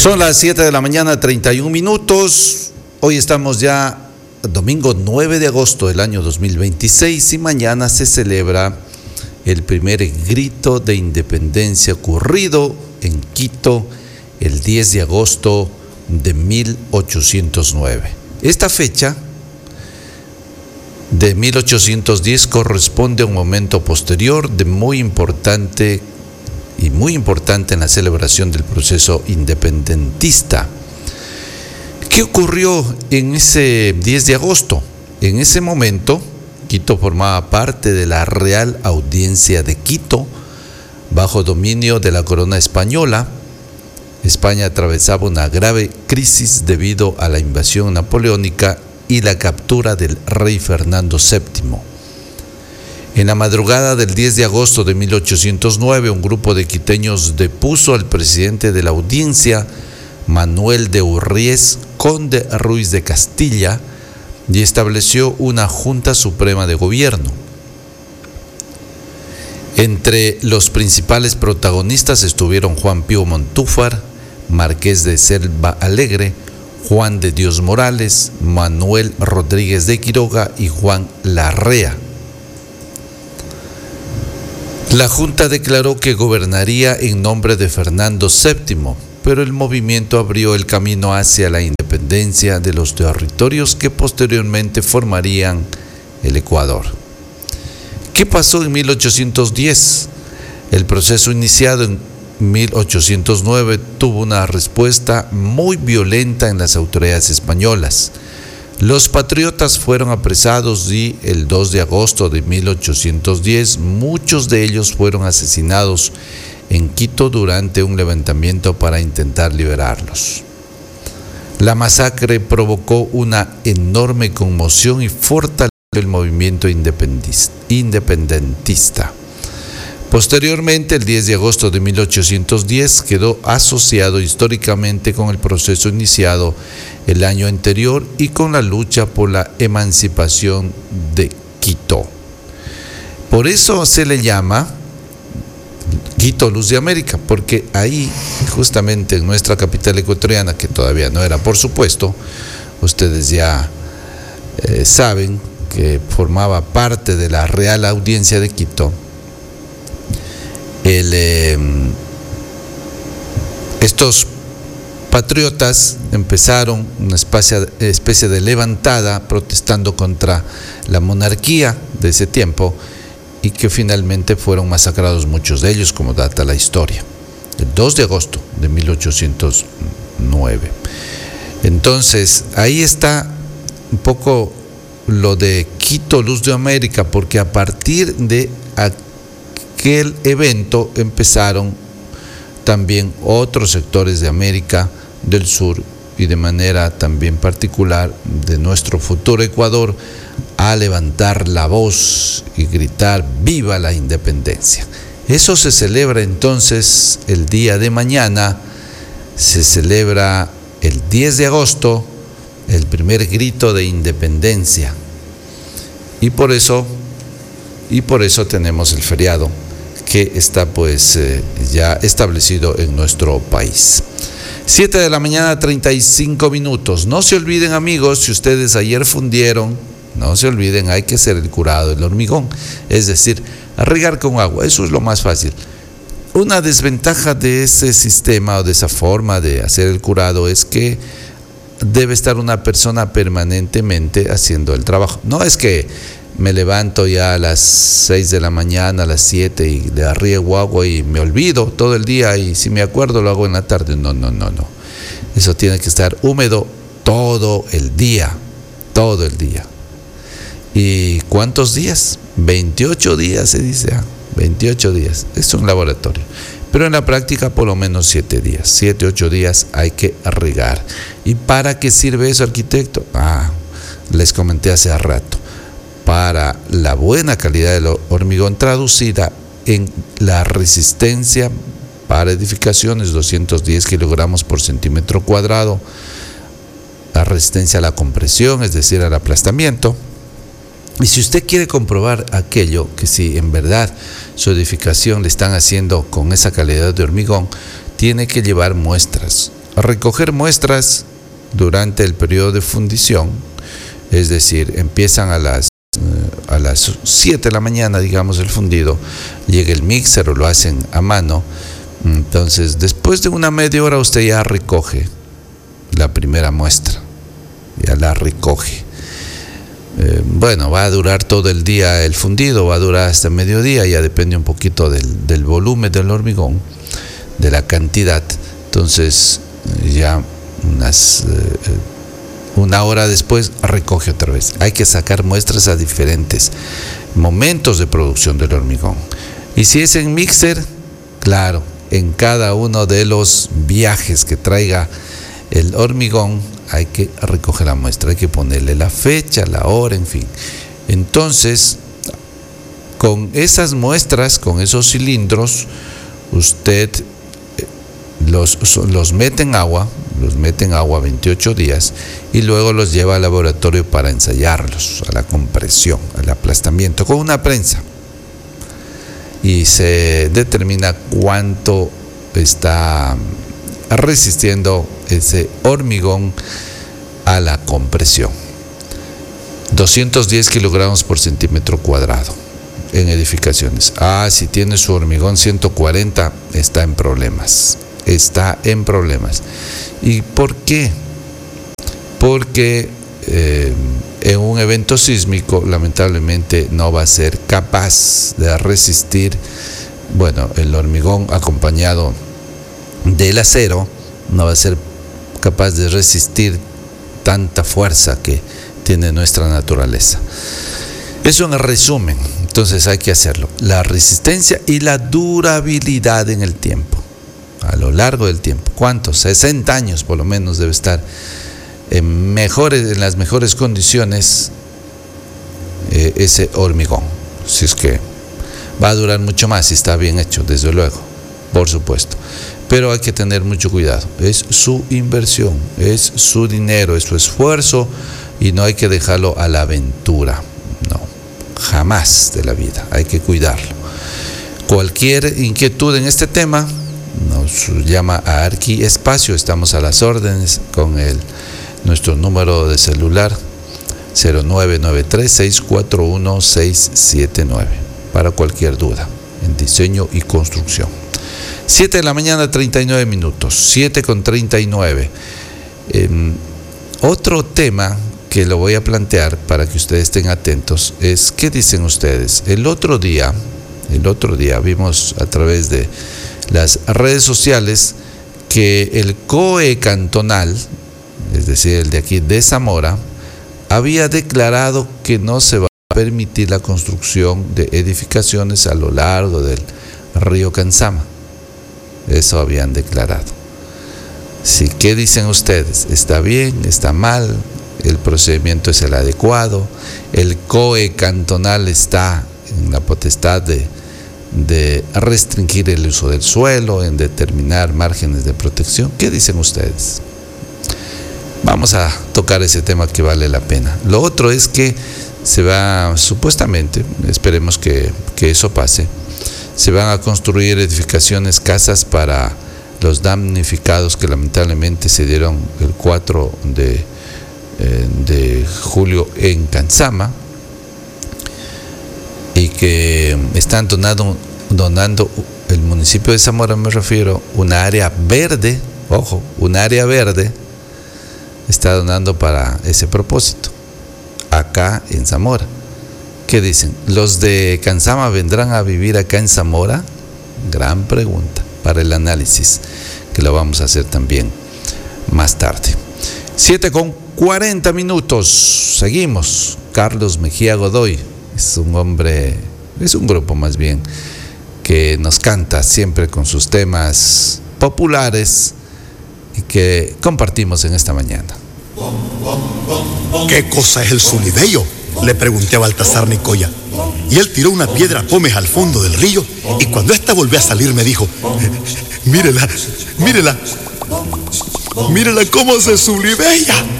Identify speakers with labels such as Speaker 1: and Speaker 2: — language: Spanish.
Speaker 1: Son las 7 de la mañana, 31 minutos. Hoy estamos ya domingo 9 de agosto del año 2026 y mañana se celebra el primer grito de independencia ocurrido en Quito el 10 de agosto de 1809. Esta fecha de 1810 corresponde a un momento posterior de muy importante en la celebración del proceso independentista. ¿Qué ocurrió en ese 10 de agosto? En ese momento, Quito formaba parte de la Real Audiencia de Quito, bajo dominio de la corona española. España atravesaba una grave crisis debido a la invasión napoleónica y la captura del rey Fernando VII. En la madrugada del 10 de agosto de 1809, un grupo de quiteños depuso al presidente de la audiencia, Manuel de Urriés, conde Ruiz de Castilla, y estableció una Junta Suprema de Gobierno. Entre los principales protagonistas estuvieron Juan Pío Montúfar, Marqués de Selva Alegre, Juan de Dios Morales, Manuel Rodríguez de Quiroga y Juan Larrea. La Junta declaró que gobernaría en nombre de Fernando VII, pero el movimiento abrió el camino hacia la independencia de los territorios que posteriormente formarían el Ecuador. ¿Qué pasó en 1810? El proceso iniciado en 1809 tuvo una respuesta muy violenta en las autoridades españolas. Los patriotas fueron apresados y el 2 de agosto de 1810 muchos de ellos fueron asesinados en Quito durante un levantamiento para intentar liberarlos. La masacre provocó una enorme conmoción y fortaleció el movimiento independentista. Posteriormente, el 10 de agosto de 1810 quedó asociado históricamente con el proceso iniciado el año anterior y con la lucha por la emancipación de Quito. Por eso se le llama Quito Luz de América, porque ahí, justamente en nuestra capital ecuatoriana, que todavía no era, por supuesto, ustedes ya saben que formaba parte de la Real Audiencia de Quito, estos patriotas empezaron una especie de levantada protestando contra la monarquía de ese tiempo y que finalmente fueron masacrados muchos de ellos, como data la historia, el 2 de agosto de 1809. Entonces, ahí está un poco lo de Quito Luz de América, porque a partir de aquel evento empezaron también otros sectores de América del Sur y de manera también particular de nuestro futuro Ecuador a levantar la voz y gritar ¡viva la independencia! Eso se celebra entonces el día de mañana, se celebra el 10 de agosto, el primer grito de independencia, y por eso tenemos el feriado que está ya establecido en nuestro país. 7 de la mañana, 35 minutos. No se olviden, amigos, si ustedes ayer fundieron, no se olviden, hay que hacer el curado del hormigón, es decir, regar con agua, eso es lo más fácil. Una desventaja de ese sistema o de esa forma de hacer el curado es que debe estar una persona permanentemente haciendo el trabajo. No es que me levanto ya a las 6 de la mañana, a las 7 y le arriego agua y me olvido todo el día y si me acuerdo lo hago en la tarde. No. Eso tiene que estar húmedo todo el día. ¿Y cuántos días? 28 días se dice, 28 días. Es un laboratorio. Pero en la práctica por lo menos 7 días. 7, 8 días hay que regar. ¿Y para qué sirve eso, arquitecto? Les comenté hace rato. Para la buena calidad del hormigón traducida en la resistencia para edificaciones, 210 kilogramos por centímetro cuadrado, la resistencia a la compresión, es decir, al aplastamiento. Y si usted quiere comprobar aquello, que si en verdad su edificación le están haciendo con esa calidad de hormigón, tiene que llevar muestras recoger muestras durante el periodo de fundición, es decir, empiezan a las 7 de la mañana, digamos, el fundido, llega el mixer o lo hacen a mano. Entonces, después de una media hora usted ya recoge la primera muestra, ya la recoge. Bueno, va a durar todo el día el fundido, va a durar hasta mediodía, ya depende un poquito del volumen del hormigón, de la cantidad. Entonces, ya una hora después recoge otra vez. Hay que sacar muestras a diferentes momentos de producción del hormigón. Y si es en mixer, claro, en cada uno de los viajes que traiga el hormigón hay que recoger la muestra, hay que ponerle la fecha, la hora, en fin. Entonces, con esas muestras, con esos cilindros, usted los mete en agua 28 días y luego los lleva al laboratorio para ensayarlos, a la compresión, al aplastamiento, con una prensa. Y se determina cuánto está resistiendo ese hormigón a la compresión. 210 kilogramos por centímetro cuadrado en edificaciones. Si tiene su hormigón 140, está en problemas. ¿Y por qué? Porque en un evento sísmico lamentablemente no va a ser capaz de resistir, el hormigón acompañado del acero no va a ser capaz de resistir tanta fuerza que tiene nuestra naturaleza. Eso en resumen. Entonces hay que hacerlo. La resistencia y la durabilidad en el tiempo, a lo largo del tiempo. ¿Cuántos? 60 años por lo menos debe estar en las mejores condiciones ese hormigón. Si es que va a durar mucho más si está bien hecho, desde luego, por supuesto. Pero hay que tener mucho cuidado. Es su inversión, es su dinero, es su esfuerzo y no hay que dejarlo a la aventura. No, jamás de la vida. Hay que cuidarlo. Cualquier inquietud en este tema nos llama a Arqui Espacio. Estamos a las órdenes con nuestro número de celular 0993-641-679 para cualquier duda en diseño y construcción. 7 de la mañana, 39 minutos, 7:39. Otro tema que lo voy a plantear para que ustedes estén atentos es, ¿qué dicen ustedes? El otro día vimos a través de las redes sociales que el COE cantonal, es decir, el de aquí de Zamora, había declarado que no se va a permitir la construcción de edificaciones a lo largo del río Canzama. Eso habían declarado. Sí, ¿qué dicen ustedes? ¿Está bien? ¿Está mal? ¿El procedimiento es el adecuado? ¿El COE cantonal está en la potestad de restringir el uso del suelo, en determinar márgenes de protección? ¿Qué dicen ustedes? Vamos a tocar ese tema que vale la pena. Lo otro es que se va, supuestamente, esperemos que eso pase, se van a construir edificaciones, casas para los damnificados que lamentablemente se dieron el 4 de julio en Canzama y que están donando el municipio de Zamora, me refiero, una área verde, ojo, una área verde está donando para ese propósito, acá en Zamora. ¿Qué dicen? ¿Los de Canzama vendrán a vivir acá en Zamora? Gran pregunta para el análisis, que lo vamos a hacer también más tarde. 7:40 minutos. Seguimos. Carlos Mejía Godoy es un grupo más bien, que nos canta siempre con sus temas populares y que compartimos en esta mañana.
Speaker 2: ¿Qué cosa es el Zulideyo?, le pregunté a Baltasar Nicoya. Y él tiró una piedra a Pómez al fondo del río, y cuando ésta volvió a salir me dijo: mírela cómo se zulibella.